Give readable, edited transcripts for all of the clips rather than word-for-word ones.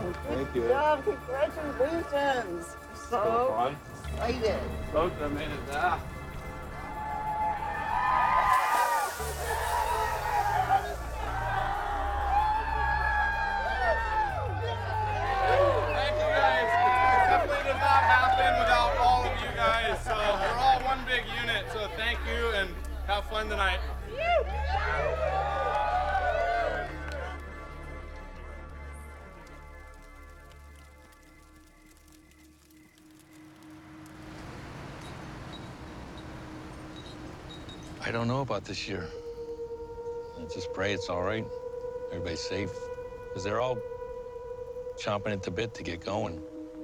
Thank you. Good job. Congratulations. So fun. Excited. Stoked I made it back. Thank you guys. It definitely does not happen without all of you guys. So we're all one big unit. So thank you and have fun tonight. I don't know about this year. I just pray it's all right. Everybody's safe. Because they're all chomping at the bit to get going.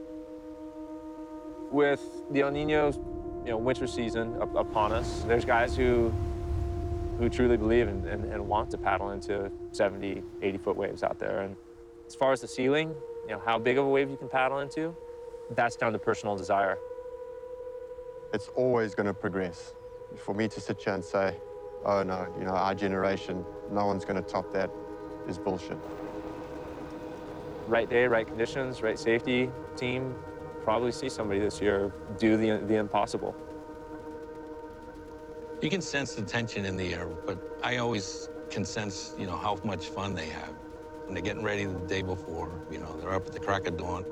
With the El Nino, winter season upon us, there's guys who truly believe and want to paddle into 70, 80-foot waves out there. And as far as the ceiling, how big of a wave you can paddle into, that's down to personal desire. It's always going to progress. For me to sit here and say, oh no, our generation, no one's going to top that, is bullshit. Right day, right conditions, right safety team, probably see somebody this year do the impossible. You can sense the tension in the air, but I always can sense, how much fun they have. When they're getting ready the day before, they're up at the crack of dawn.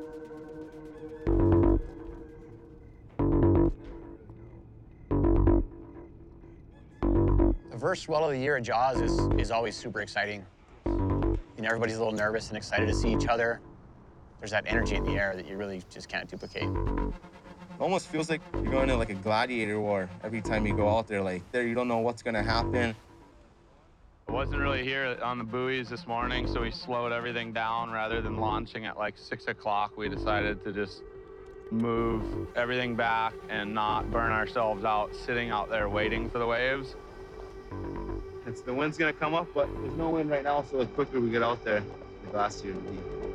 The first swell of the year at Jaws is always super exciting. Everybody's a little nervous and excited to see each other. There's that energy in the air that you really just can't duplicate. It almost feels like you're going to like a gladiator war every time you go out there. You don't know what's going to happen. I wasn't really here on the buoys this morning, so we slowed everything down. Rather than launching at like 6 o'clock, we decided to just move everything back and not burn ourselves out sitting out there waiting for the waves. The wind's gonna come up, but there's no wind right now, so the quicker we get out there, the glassier it'll be.